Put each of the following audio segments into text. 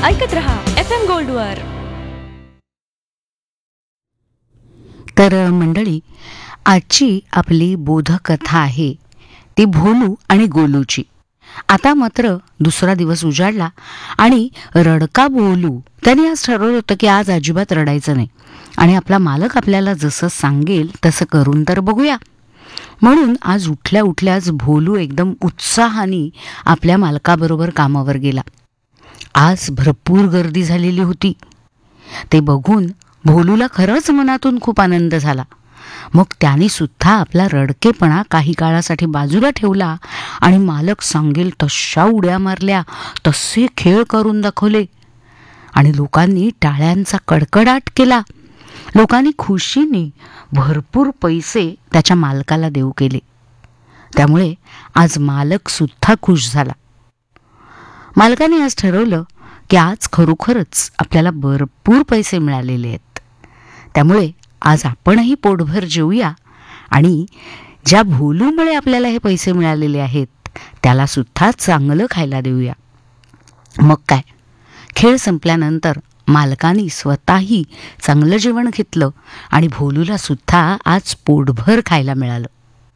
ऐकत रहा FM गोल्डवर. तर मंडळी, आजची आपली बोधकथा आहे ती भोलू आणि गोलूची. आता मात्र दुसरा दिवस उजाडला आणि रडका बोलू त्याने आज ठरवलं होतं की आज अजिबात रडायचं नाही आणि आपला मालक आपल्याला जसं सांगेल तसं करून तर बघूया. म्हणून आज उठल्या उठल्याच भोलू एकदम उत्साहाने आपल्या मालकाबरोबर कामावर गेला. आज भरपूर गर्दी झालेली होती. ते बघून भोलूला खरंच मनातून खूप आनंद झाला. मग त्याने सुद्धा आपला रडकेपणा काही काळासाठी बाजूला ठेवला आणि मालक सांगेल तशा उड्या मारल्या, तसे खेळ करून दाखवले आणि लोकांनी टाळ्यांचा कडकडाट केला. लोकांनी खुशीने भरपूर पैसे त्याच्या मालकाला देऊ केले. त्यामुळे आज मालक सुद्धा खुश झाला. मालकाने आज ठरवलं की आज खरोखरच आपल्याला भरपूर पैसे मिळालेले आहेत. त्यामुळे आज आपणही पोटभर जेवूया आणि ज्या भोलूमुळे आपल्याला हे पैसे मिळालेले आहेत त्याला सुद्धा चांगलं खायला देऊया. मग काय, खेळ संपल्यानंतर मालकाने स्वतःही चांगलं जेवण घेतलं आणि भोलूला सुद्धा आज पोटभर खायला मिळालं.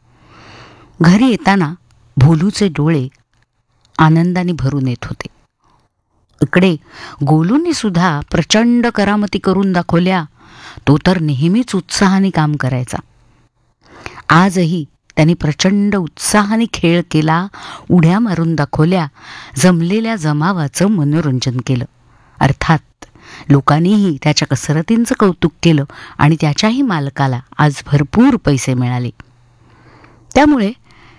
घरी येताना भोलूचे डोळे आनंदाने भरून येत होते. इकडे गोलूने सुद्धा प्रचंड करामती करून दाखवल्या. तो तर नेहमीच उत्साहाने काम करायचा. आजही त्याने प्रचंड उत्साहाने खेळ केला, उड्या मारून दाखवल्या, जमलेल्या जमावाचं मनोरंजन केलं. अर्थात लोकांनीही त्याच्या कसरतींचं कौतुक केलं आणि त्याच्याही मालकाला आज भरपूर पैसे मिळाले. त्यामुळे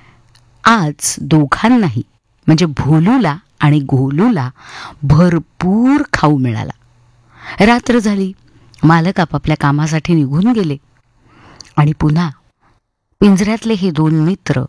आज दोघांनाही म्हणजे भोलूला आणि गोलूला भरपूर खाऊ मिळाला. रात्र झाली. मालक आपापल्या कामासाठी निघून गेले आणि पुन्हा पिंजऱ्यातले हे दोन मित्र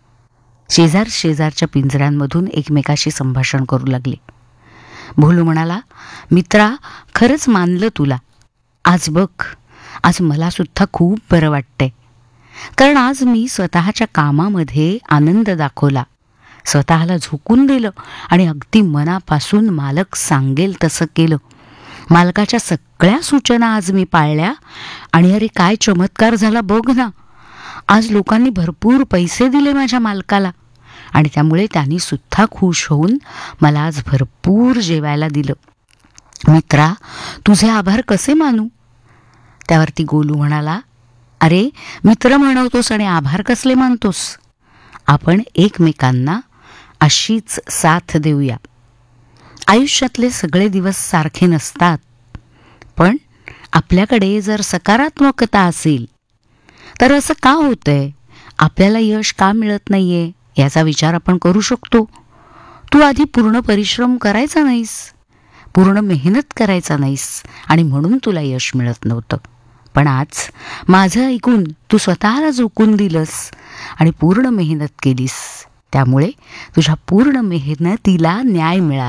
शेजारच्या पिंजऱ्यांमधून एकमेकाशी संभाषण करू लागले. भोलू म्हणाला, मित्रा, खरंच मानलं तुला. आज बघ, आज मला सुद्धा खूप बरं वाटतंय. कारण आज मी स्वतःच्या कामामध्ये आनंद दाखवला, स्वतःला झोकून दिलं आणि अगदी मनापासून मालक सांगेल तसं केलं. मालकाच्या सगळ्या सूचना आज मी पाळल्या आणि अरे काय चमत्कार झाला बघ ना. आज लोकांनी भरपूर पैसे दिले माझ्या मालकाला आणि त्यामुळे त्यांनी सुद्धा खुश होऊन मला आज भरपूर जेवायला दिलं. मित्रा, तुझे आभार कसे मानू? त्यावरती गोलू म्हणाला, अरे मित्र म्हणवतोस आणि आभार कसले मानतोस? आपण एकमेकांना अशीच साथ देऊया. आयुष्यातले सगळे दिवस सारखे नसतात, पण आपल्याकडे जर सकारात्मकता असेल तर असं का होतंय, आपल्याला यश का मिळत नाहीये याचा विचार आपण करू शकतो. तू आधी पूर्ण परिश्रम करायचा नाहीस, पूर्ण मेहनत करायचा नाहीस आणि म्हणून तुला यश मिळत नव्हतं. पण आज माझं ऐकून तू स्वतःला झोकून दिलंस आणि पूर्ण मेहनत केलीस. त्यामुळे तुझ्या पूर्ण मेहनतीला न्याय मिळाला.